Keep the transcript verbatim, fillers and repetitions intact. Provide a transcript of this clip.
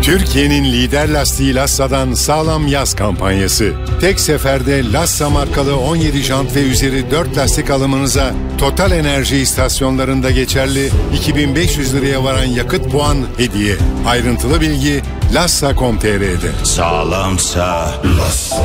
Türkiye'nin lider lastiği Lassa'dan sağlam yaz kampanyası. Tek seferde Lassa markalı on yedi jant ve üzeri dört lastik alımınıza Total Enerji istasyonlarında geçerli iki bin beş yüz liraya varan yakıt puan hediye. Ayrıntılı bilgi lassa nokta com nokta tr'de. Sağlamsa Lassa.